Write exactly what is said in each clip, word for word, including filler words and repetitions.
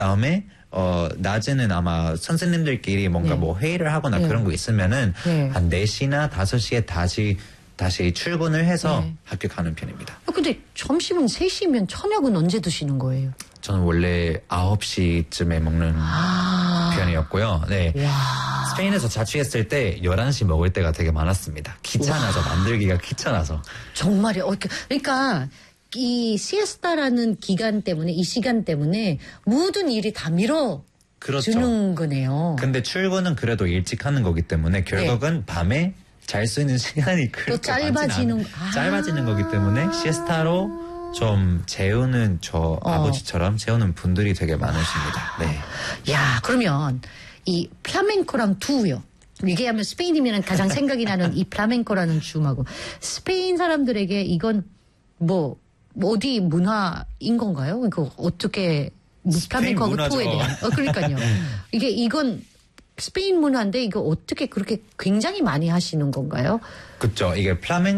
다음에 어 낮에는 아마 선생님들끼리 뭔가 네. 뭐 회의를 하거나 네. 그런 거 있으면은 네. 한 네 시나 다섯 시에 다시 다시 출근을 해서 네. 학교 가는 편입니다. 아, 근데 점심은 세 시면 저녁은 언제 드시는 거예요? 저는 원래 아홉 시쯤에 먹는 아. 편이었고요. 네. 와. 스페인에서 자취했을 때 열한 시 먹을 때가 되게 많았습니다. 귀찮아서 만들기가 귀찮아서. 정말요. 어, 그러니까 이 시에스타라는 기간 때문에 이 시간 때문에 모든 일이 다 밀어 그렇죠. 주는 거네요. 근데 출근은 그래도 일찍 하는 거기 때문에 결국은 밤에 잘 수 있는 시간이 그렇게 짧아지는 많지는 아. 않- 짧아지는 거기 때문에 시에스타로 좀 재우는 저 어. 아버지처럼 재우는 분들이 되게 많으십니다. 네. 야, 그러면 이 플라멩코랑 투요. 얘기하면 스페인이면 가장 생각이 나는 이 플라멩코라는 춤하고 스페인 사람들에게 이건 뭐 어디 문화인 건가요? 그 어떻게 플라멩코하고 문화죠. 투에 대한 어 그러니까요. 이게 이건 스페인 문화인데 이거 어떻게 그렇게 굉장히 많이 하시는 건가요? 그렇죠. 이게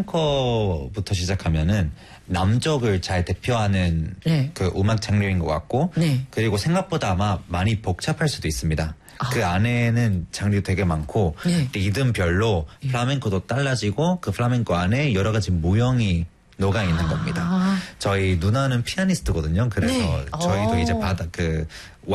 플라멩코부터 시작하면은 남쪽을 잘 대표하는 네. 그 음악 장르인 것 같고 네. 그리고 생각보다 아마 많이 복잡할 수도 있습니다. 아. 그 안에는 장르 되게 많고 네. 리듬별로 플라멩코도 달라지고 그 플라멩코 안에 여러 가지 모형이 녹아 있는 겁니다. 저희 누나는 피아니스트거든요. 그래서 네. 저희도 오. 이제 바다 그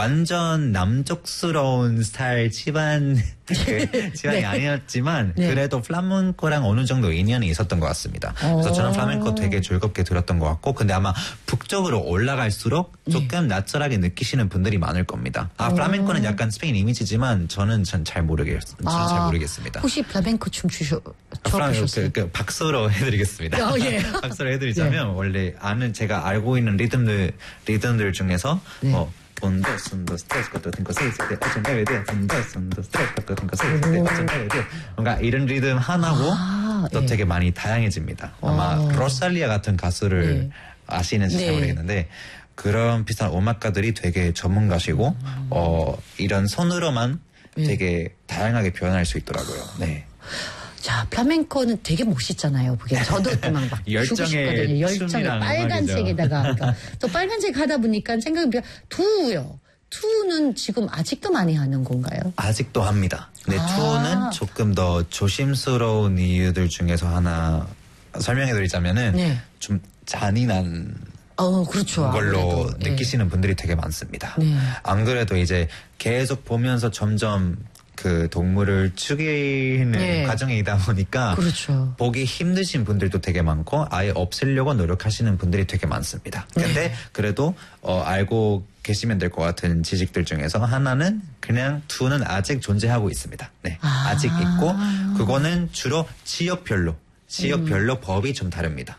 완전 남쪽스러운 스타일 집안 그 집안이 네. 아니었지만 네. 그래도 플라멩코랑 어느 정도 인연이 있었던 것 같습니다. 그래서 저는 오. 플라멩코 되게 즐겁게 들었던 것 같고 근데 아마 북쪽으로 올라갈수록 조금 낯설하게 느끼시는 분들이 많을 겁니다. 아 플라멩코는 약간 스페인 이미지지만 저는 전 잘 모르겠 저는 잘 모르겠습니다. 혹시 플라멩코 춤 주셔 플라멩코 춰보셨어요? 그, 그 박수로 해드리겠습니다. 어, 예. 박수로 해드리자면 원래 아는 제가 알고 있는 리듬들 리듬들 중에서 네. 뭐 un, dos, un, dos, tres, cuatro, cinco, seis, siete, ocho, nueve, diez, un, dos, un, dos, tres, cuatro, cinco, seis, siete, ocho, nueve, diez. 뭔가 이런 리듬 하나고 아, 또 예. 되게 많이 다양해집니다. 아마 어. 로살리아 같은 가수를 네. 아시는지 잘 네. 모르겠는데 그런 비슷한 음악가들이 되게 전문가시고 어 이런 손으로만 네. 되게 다양하게 표현할 수 있더라고요. 네. 자, 플라멩코는 되게 멋있잖아요. 그게 저도 막 막 열정의 열정의 춤이랑 빨간색에다가 그러니까 또 빨간색 하다 보니까 생각이 투요. 투는 지금 아직도 많이 하는 건가요? 아직도 합니다. 근데 아. 투는 조금 더 조심스러운 이유들 중에서 하나 설명해 드리자면은 네. 좀 잔인한 어, 그렇죠. 걸로 아무래도. 네. 느끼시는 분들이 되게 많습니다. 네. 안 그래도 이제 계속 보면서 점점 그 동물을 죽이는 네. 과정이다 보니까 그렇죠. 보기 힘드신 분들도 되게 많고 아예 없애려고 노력하시는 분들이 되게 많습니다. 근데 네. 그래도 어, 알고 계시면 될 것 같은 지식들 중에서 하나는 그냥 투는 아직 존재하고 있습니다. 네, 아. 아직 있고 그거는 주로 지역별로 지역별로 법이 좀 다릅니다.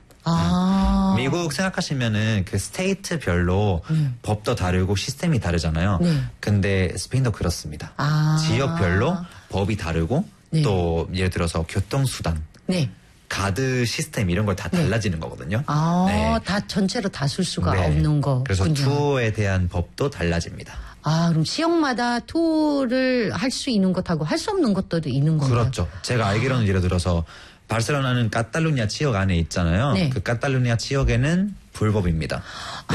아. 미국 생각하시면은 그 스테이트별로 법도 다르고 시스템이 다르잖아요. 네. 근데 스페인도 그렇습니다. 아. 지역별로 법이 다르고 네. 또 예를 들어서 교통수단, 네. 가드 시스템 이런 걸 다 달라지는 거거든요. 아, 네. 다 전체로 다 쓸 수가 네. 없는 거. 그래서 투어에 대한 법도 달라집니다. 아, 그럼 지역마다 투어를 할 수 있는 것하고 할 수 없는 것도 있는 건가요? 그렇죠. 제가 알기로는 예를 들어서 바르셀로나는 카탈루냐 지역 안에 있잖아요. 네. 그 카탈루냐 지역에는 불법입니다. 네.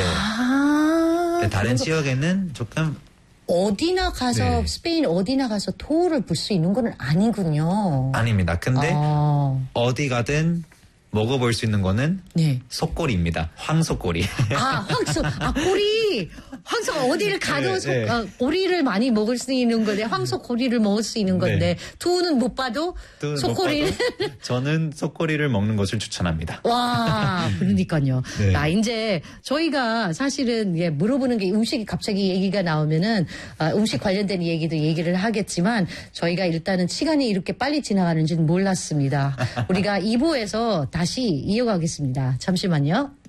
아. 근데 다른 그런 거- 지역에는 조금 어디나 가서 네. 스페인 어디나 가서 토를 불 수 있는 건 아니군요. 아닙니다. 근데 아, 어디 가든 먹어볼 수 있는 거는 네. 속꼬리입니다. 황소꼬리. 아, 황소, 아, 고리. 황소 어디를 가도 네, 소, 네. 아, 고리를 많이 먹을 수 있는 건데, 황소 고리를 먹을 수 있는 건데, 투는 못 봐도 또 소고리를. 못 봐도 저는 속꼬리를 먹는 것을 추천합니다. 와, 그러니까요. 네. 나 이제 저희가 사실은 예, 물어보는 게 음식이 갑자기 얘기가 나오면은 아, 음식 관련된 얘기도 얘기를 하겠지만 저희가 일단은 시간이 이렇게 빨리 지나가는지는 몰랐습니다. 우리가 이 부에서 다시 이어가겠습니다. 잠시만요.